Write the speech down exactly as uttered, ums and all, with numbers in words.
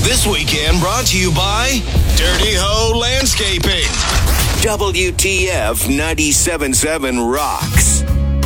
This weekend brought to you by Dirty Ho Landscaping. W T F ninety-seven point seven rocks.